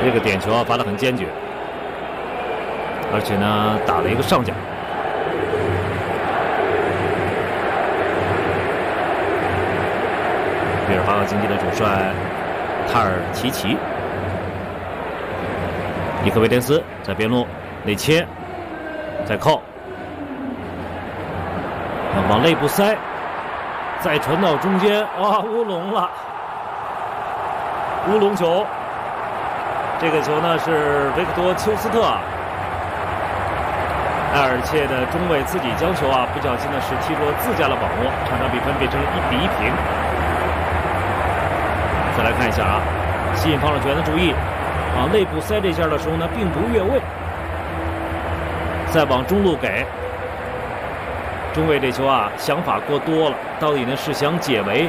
这个点球啊罚得很坚决，而且呢打了一个上角。比尔巴鄂竞技的主帅塔尔齐奇，尼克维廉斯在边路内切，再扣，往内部塞，再传到中间，哇，乌龙了，乌龙球。这个球呢是维克多·丘斯特，埃尔切的中卫自己将球啊不小心的是踢入了自家的网窝，场上比分变成1-1平。再来看一下啊，吸引防守球员的注意，往内部塞这下的时候呢，并不越位，再往中路给。中卫这球啊，想法过多了，到底呢是想解围，